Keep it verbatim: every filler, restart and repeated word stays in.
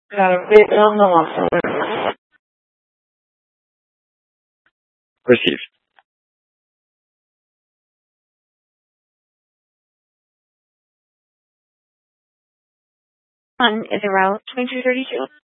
Uh, Vietnam number. Received. On is it route twenty-two thirty-two?